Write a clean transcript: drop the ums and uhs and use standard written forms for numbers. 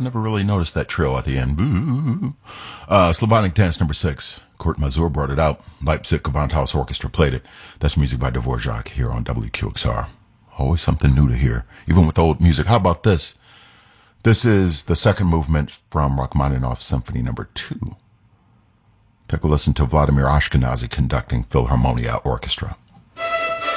never really noticed that trill at the end. Boo. Slavonic Dance number 6. Kurt Mazur brought it out. Leipzig Gewandhaus Orchestra played it. That's music by Dvorak here on WQXR. Always something new to hear, even with old music. How about this? This is the second movement from Rachmaninoff's Symphony number 2. Take a listen to Vladimir Ashkenazy conducting Philharmonia Orchestra.